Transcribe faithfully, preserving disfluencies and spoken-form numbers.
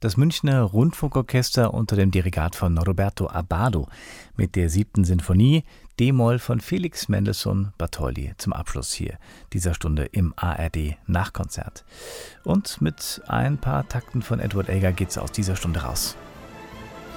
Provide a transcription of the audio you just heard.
Das Münchner Rundfunkorchester unter dem Dirigat von Roberto Abbado mit der siebten Sinfonie, D-Moll von Felix Mendelssohn Bartholdy zum Abschluss hier dieser Stunde im A R D Nachkonzert. Und mit ein paar Takten von Edward Elgar geht's aus dieser Stunde raus.